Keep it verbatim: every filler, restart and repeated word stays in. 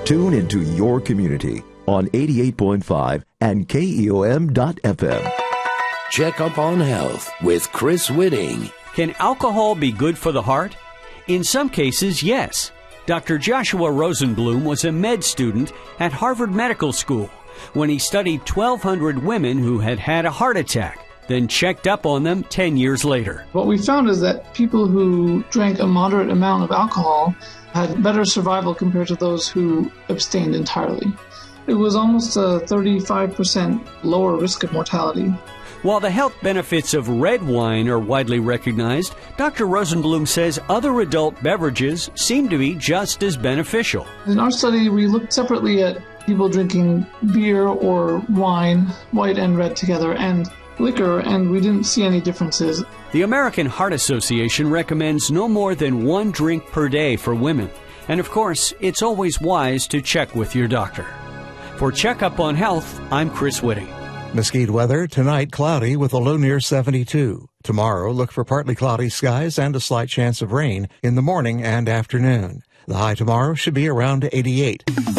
Tune into your community on eighty-eight point five and K E O M dot F M. Check Up on Health with Chris Whitting. Can alcohol be good for the heart? In some cases, yes. Doctor Joshua Rosenblum was a med student at Harvard Medical School when he studied twelve hundred women who had had a heart attack, then checked up on them ten years later. What we found is that people who drank a moderate amount of alcohol had better survival compared to those who abstained entirely. It was almost a thirty-five percent lower risk of mortality. While the health benefits of red wine are widely recognized, Doctor Rosenblum says other adult beverages seem to be just as beneficial. In our study, we looked separately at people drinking beer or wine, white and red together, and liquor, and we didn't see any differences. The American Heart Association recommends no more than one drink per day for women. And of course, it's always wise to check with your doctor. For Checkup on Health, I'm Chris Whitting. Mesquite weather, tonight cloudy with a low near seventy-two. Tomorrow, look for partly cloudy skies and a slight chance of rain in the morning and afternoon. The high tomorrow should be around eighty-eight.